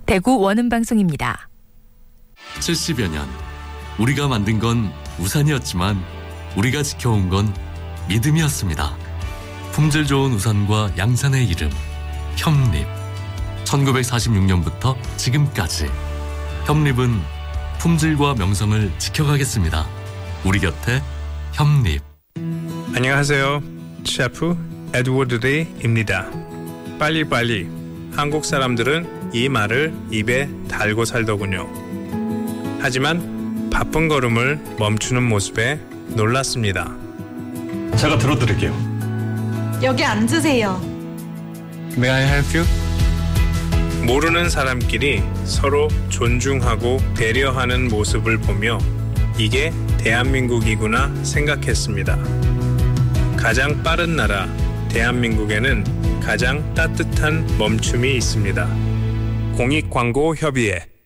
대구 원음방송입니다. 70여 년 우리가 만든 건 우산이었지만 우리가 지켜온 건 믿음이었습니다. 품질 좋은 우산과 양산의 이름 협립. 1946년부터 지금까지 협립은 품질과 명성을 지켜가겠습니다. 우리 곁에 협립. 안녕하세요. 셰프 에드워드 리입니다. 빨리빨리. 한국 사람들은 이 말을 입에 달고 살더군요. 하지만 바쁜 걸음을 멈추는 모습에 놀랐습니다. 제가 들어드릴게요. 여기 앉으세요. May I help you? 모르는 사람끼리 서로 존중하고 배려하는 모습을 보며 이게 대한민국이구나 생각했습니다. 가장 빠른 나라 대한민국에는 가장 따뜻한 멈춤이 있습니다. 공익광고협의회